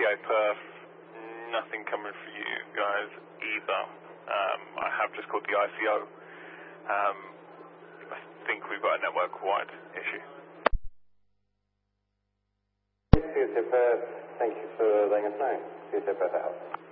CA Perth, nothing coming for you guys either. I have just called the ICO. I think we've got a network-wide issue. CA Perth, thank you for letting us know. CA Perth out.